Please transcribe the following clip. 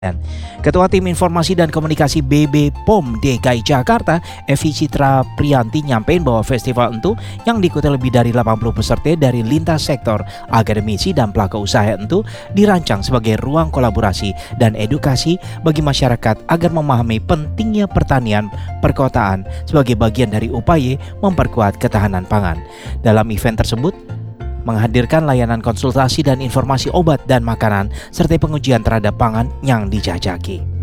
Ketua Tim Informasi dan Komunikasi BB POM DKI Jakarta, Evi Citra Priyanti, nyampein bahwa festival Entu yang diikuti lebih dari 80 peserta dari lintas sektor, akademisi dan pelaku usaha Entu dirancang sebagai ruang kolaborasi dan edukasi bagi masyarakat agar memahami pentingnya pertanian perkotaan sebagai bagian dari upaya memperkuat ketahanan pangan. Dalam event tersebut menghadirkan layanan konsultasi dan informasi obat dan makanan serta pengujian terhadap pangan yang dijajaki.